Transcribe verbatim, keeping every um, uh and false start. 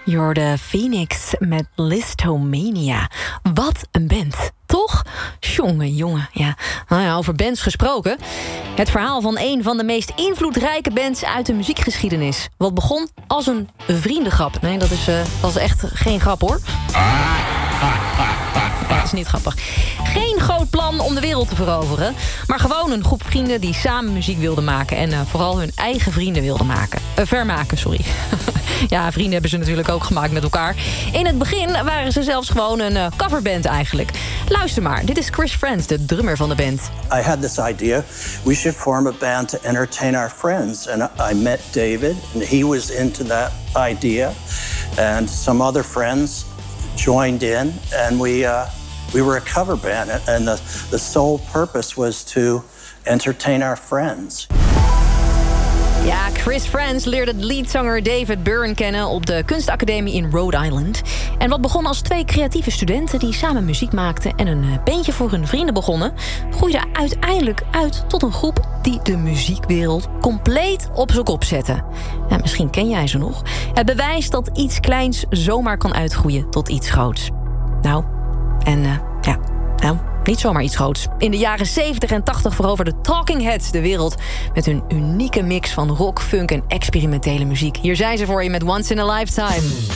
Je hoorde Phoenix met Listomania. Wat een band, toch? Jongen, jongen, ja. Nou ja, over bands gesproken. Het verhaal van een van de meest invloedrijke bands uit de muziekgeschiedenis. Wat begon als een vriendengrap. Nee, dat is, uh, dat is echt geen grap, hoor. Dat is niet grappig. Geen groot plan om de wereld te veroveren. Maar gewoon een groep vrienden die samen muziek wilden maken. En uh, vooral hun eigen vrienden wilden maken. Uh, vermaken, sorry. Ja, vrienden hebben ze natuurlijk ook gemaakt met elkaar. In het begin waren ze zelfs gewoon een uh, coverband eigenlijk. Luister maar, dit is Chris Friends, de drummer van de band. I had this idea, we should form a band to entertain our friends. And I met David, and he was into that idea. And some other friends joined in, and we uh, we were a cover band. And the, the sole purpose was to entertain our friends. Ja, Chris Friends leerde leadzanger David Byrne kennen op de kunstacademie in Rhode Island. En wat begon als twee creatieve studenten die samen muziek maakten en een bandje voor hun vrienden begonnen, groeide uiteindelijk uit tot een groep die de muziekwereld compleet op zijn kop zette. Ja, misschien ken jij ze nog. Het bewijs dat iets kleins zomaar kan uitgroeien tot iets groots. Nou, en uh, ja, nou... niet zomaar iets groots. In de jaren zeventig en tachtig veroverden Talking Heads de wereld met hun unieke mix van rock, funk en experimentele muziek. Hier zijn ze voor je met Once in a Lifetime.